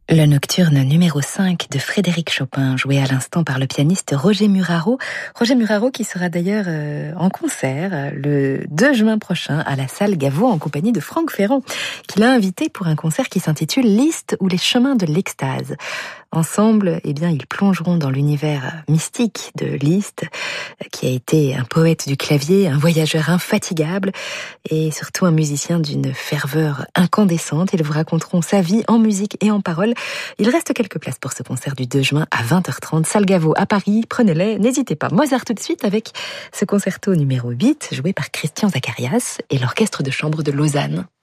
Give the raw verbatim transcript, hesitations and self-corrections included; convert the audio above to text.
Le nocturne numéro cinq de Frédéric Chopin, joué à l'instant par le pianiste Roger Muraro. Roger Muraro qui sera d'ailleurs euh, en concert euh, le deux juin prochain à la salle Gaveau en compagnie de Franck Ferrand, qu'il a invité pour un concert qui s'intitule Liszt ou les chemins de l'extase. Ensemble, eh bien, ils plongeront dans l'univers mystique de Liszt, qui a été un poète du clavier, un voyageur infatigable et surtout un musicien d'une ferveur incandescente. Ils vous raconteront sa vie en musique et en paroles. Il reste quelques places pour ce concert du deux juin à vingt heures trente, salle Gaveau à Paris. Prenez-les, n'hésitez pas. Mozart tout de suite avec ce concerto numéro huit, joué par Christian Zacharias et l'orchestre de chambre de Lausanne.